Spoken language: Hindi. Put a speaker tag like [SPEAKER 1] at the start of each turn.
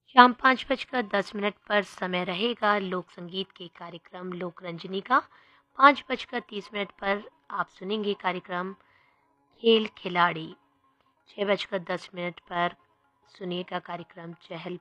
[SPEAKER 1] शाम 5:10 पर समय रहेगा लोक संगीत के कार्यक्रम लोक रंजनी का। 5:30 पर आप सुनेंगे कार्यक्रम खेल खिलाड़ी। 6:10 पर सुनिएगा कार्यक्रम चहल